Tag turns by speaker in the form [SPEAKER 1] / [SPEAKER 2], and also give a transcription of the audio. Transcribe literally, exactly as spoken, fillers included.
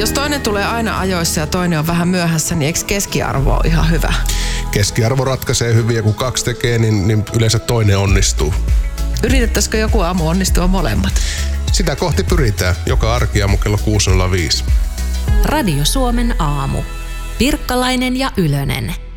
[SPEAKER 1] Jos toinen tulee aina ajoissa ja toinen on vähän myöhässä, niin eikö keskiarvo ole ihan hyvä?
[SPEAKER 2] Keskiarvo ratkaisee hyvin ja kun kaksi tekee, niin, niin yleensä toinen onnistuu.
[SPEAKER 1] Yritettäisikö joku aamu onnistua molemmat?
[SPEAKER 2] Sitä kohti pyritään. Joka arkiaamu kello kuusi nolla viisi.
[SPEAKER 3] Radio Suomen aamu. Pirkkalainen ja Ylönen.